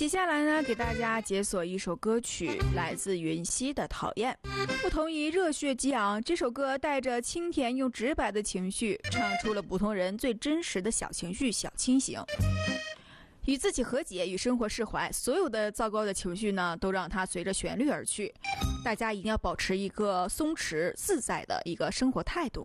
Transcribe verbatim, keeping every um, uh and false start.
接下来呢，给大家解锁一首歌曲，来自云溪的《讨厌》。不同于热血激昂，这首歌带着清甜又直白的情绪，唱出了普通人最真实的小情绪、小清醒。与自己和解，与生活释怀，所有的糟糕的情绪呢，都让它随着旋律而去。大家一定要保持一个松弛自在的一个生活态度。